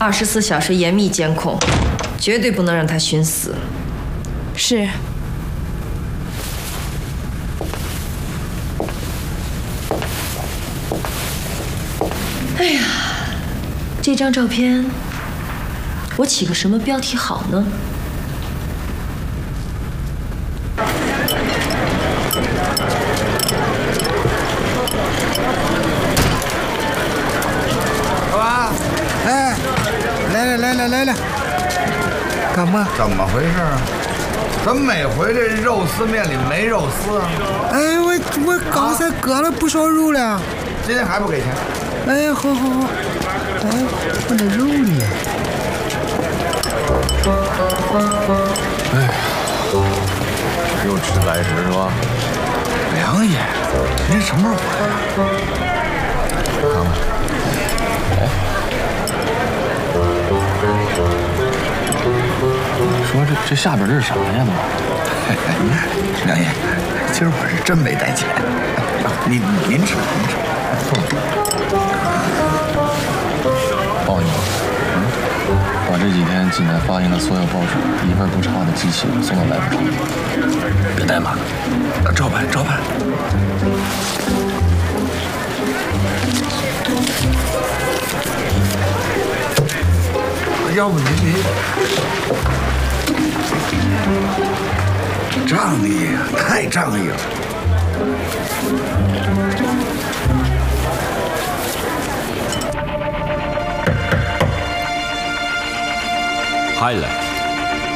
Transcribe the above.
24小时严密监控，绝对不能让他寻死。 是。 哎呀，这张照片，我起个什么标题好呢？ 老板， 哎，来了，干嘛？ 怎么回事啊？怎么每回这肉丝面里没肉丝啊？ 哎，我刚才割了不少肉了。 今天还不给钱？ 哎，好。哎，我这肉呢？ 哎，又吃白食是吧？ 梁爷，您什么时候回来啊？ 看看，哎，说这下边这是啥呀都？ 梁爷，今儿我是真没带钱。您吃。 报你，把这几天济南发行的所有报纸一份不差的机器送到来福厂。 别怠慢，照办。要不您仗义啊，太仗义了。 Highlight